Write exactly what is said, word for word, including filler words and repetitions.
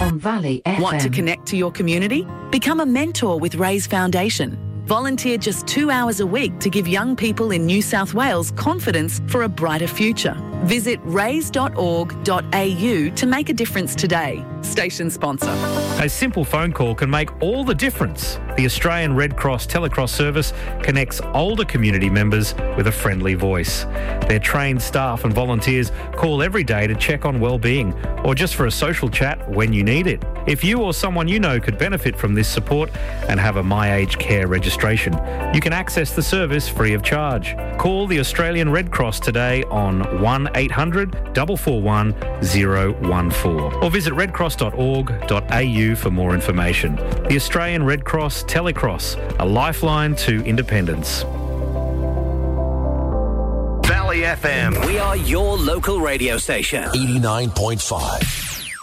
on Valley F M. Want to connect to your community? Become a mentor with Raise Foundation. Volunteer just two hours a week to give young people in New South Wales confidence for a brighter future. Visit raise dot org dot a u to make a difference today. Station sponsor. A simple phone call can make all the difference. The Australian Red Cross Telecross service connects older community members with a friendly voice. Their trained staff and volunteers call every day to check on well-being or just for a social chat when you need it. If you or someone you know could benefit from this support and have a My Aged Care registration, you can access the service free of charge. Call the Australian Red Cross today on one eight hundred, four four one, zero one four or visit red cross dot org dot a u for more information. The Australian Red Cross Telecross, a lifeline to independence. Valley F M. We are your local radio station. eighty-nine point five.